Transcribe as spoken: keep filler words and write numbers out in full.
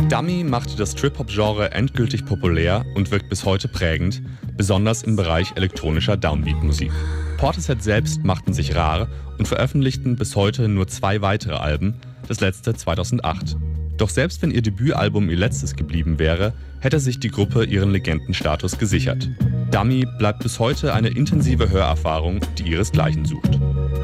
Dummy machte das Trip-Hop-Genre endgültig populär und wirkt bis heute prägend, besonders im Bereich elektronischer Downbeat-Musik. Portishead selbst machten sich rar und veröffentlichten bis heute nur zwei weitere Alben, das letzte zweitausendacht. Doch selbst wenn ihr Debütalbum ihr letztes geblieben wäre, hätte sich die Gruppe ihren Legendenstatus gesichert. Dummy bleibt bis heute eine intensive Hörerfahrung, die ihresgleichen sucht.